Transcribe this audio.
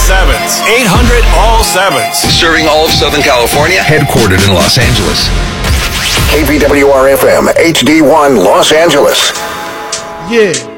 sevens. 800 all sevens. Serving all of Southern California, headquartered in Los Angeles. KVWR-FM, HD1, Los Angeles. Yeah.